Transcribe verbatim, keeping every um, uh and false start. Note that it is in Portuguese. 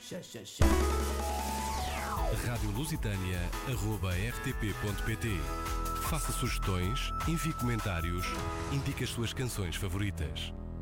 Xa, xa, xa. rádio lusitânia arroba r t p ponto p t. Faça sugestões, envie comentários, indique as suas canções favoritas.